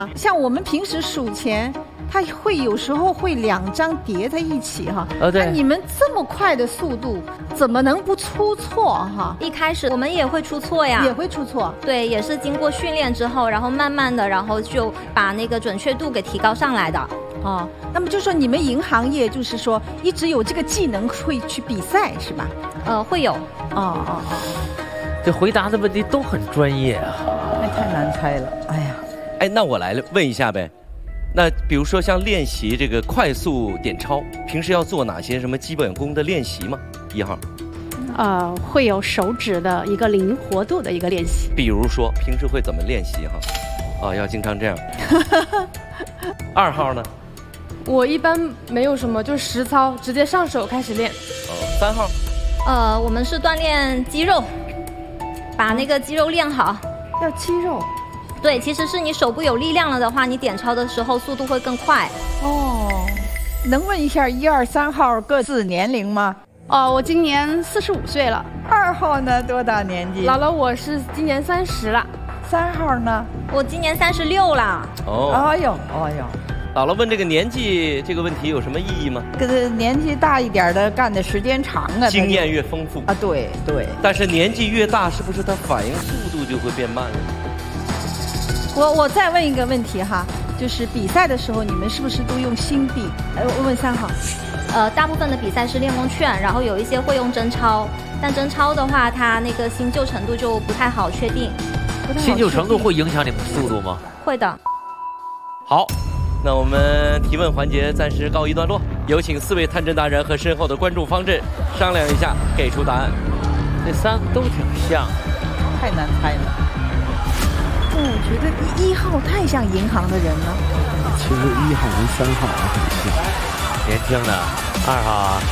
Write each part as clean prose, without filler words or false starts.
像我们平时数钱，它会有时候会2张叠在一起哈。 对。 那你们这么快的速度，怎么能不出错哈？ 一开始我们也会出错呀， 也会出错。 对，也是经过训练之后，然后慢慢的，然后就把那个准确度给提高上来的。 哦，那么就说你们银行业就是说一直有这个技能会去比赛是吧？ 会有。 这回答的问题都很专业啊， 那太难猜了。哎呀， 那我来问一下呗。那比如说像练习这个快速点钞，平时要做哪些什么基本功的练习吗？1号。 会有手指的一个灵活度的一个练习。 比如说平时会怎么练习哈？要经常这样。2号呢？ 我一般没有什么，就是实操，直接上手开始练。 3号。 我们是锻炼肌肉，把那个肌肉练好。 要肌肉。 对，其实是你手部有力量了的话，你点钞的时候速度会更快。 能问一下1、2、3号各自年龄吗？ 我今年45岁了。 2号呢，多大年纪？ 姥姥，我是今年30了。 3号呢？ 我今年36了。 哎呦。 姥姥问这个年纪这个问题有什么意义吗？ 年纪大一点的干的时间长啊， 经验越丰富啊。对。 但是年纪越大，是不是他反应速度就会变慢了？ 我再问一个问题哈，就是比赛的时候你们是不是都用新币？我问3号。 大部分的比赛是练功券，然后有一些会用真钞，但真钞的话，它那个新旧程度就不太好确定。 新旧程度会影响你们速度吗？ 会的。 好，那我们提问环节暂时告一段落，有请4位探针达人和身后的观众方阵商量一下，给出答案。 这3个都挺像， 太难猜了。 我觉得1号太像银行的人了。 其实1号跟3号很像。 年轻的2号啊。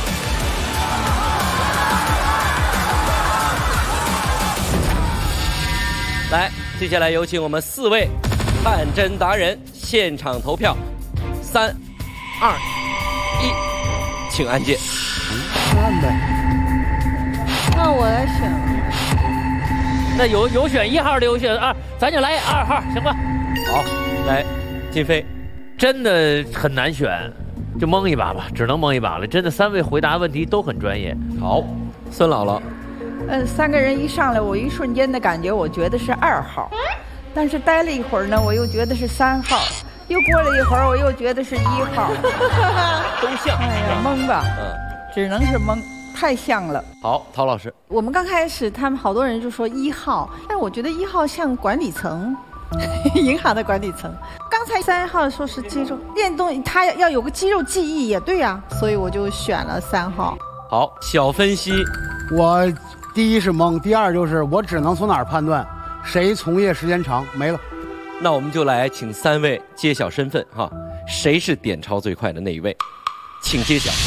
来，接下来有请我们4位探针达人现场投票，3、2、1，请按键。 按呗。 那我来选。 那有选1号的，有选2，咱就来2号，行吧？ 好，来，金飞， 真的很难选，就蒙一把吧，只能蒙一把了。真的，3位回答问题都很专业。 好，孙姥姥。 3个人一上来，我一瞬间的感觉，我觉得是2号，但是待了一会儿呢，我又觉得是3号，又过了一会儿，我又觉得是1号， 都像。 哎呀，蒙吧，只能是蒙，太像了。 好，陶老师， 我们刚开始他们好多人就说1号，但是我觉得1号像管理层，银行的管理层。刚才3号说是肌肉练动，他要有个肌肉记忆也对啊，所以我就选了3号。 好，小分析， 我。 第一是蒙，第二就是我只能从哪儿判断谁从业时间长没了。 那我们就来请3位揭晓身份哈，谁是点钞最快的那一位，请揭晓。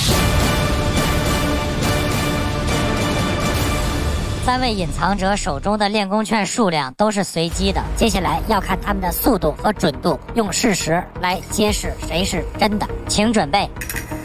3位隐藏者手中的练功券数量都是随机的，接下来要看他们的速度和准度，用事实来揭示谁是真的，请准备。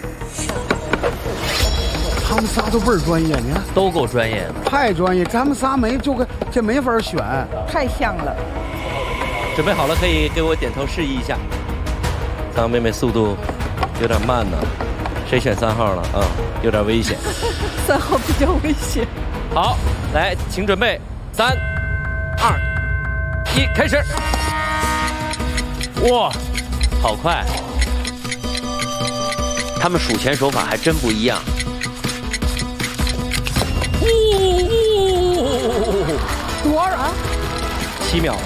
他们仨都倍儿专业，你看都够专业的， 太专业。咱们仨这没法选， 太像了。 准备好了，可以给我点头示意一下。张妹妹速度有点慢呢，谁选3号了啊？有点危险。 3号比较危险。 好，来，请准备，3、2、1，开始。 哇，好快！他们数钱手法还真不一样。 多少啊 ？7秒。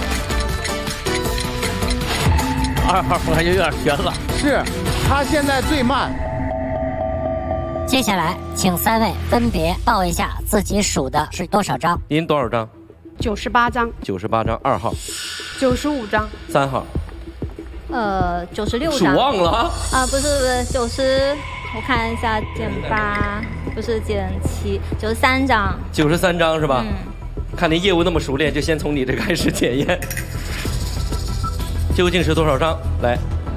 2号我感觉有点悬了。 是，他现在最慢。 接下来，请3位分别报一下自己数的是多少张。 您多少张 ？98张。 98张，2号。 95张。 3号。 96张。 数忘了啊？不是90。 我看一下，减8不是减7，93张。 93张是吧？看您业务那么熟练，就先从你这开始检验。究竟是多少张？来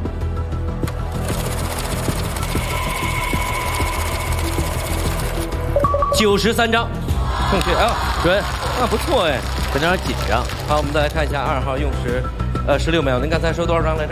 ，93张，正确啊，准啊，不错哎， 有点紧张。 好，我们再来看一下2号用时，16秒。您刚才说多少张来着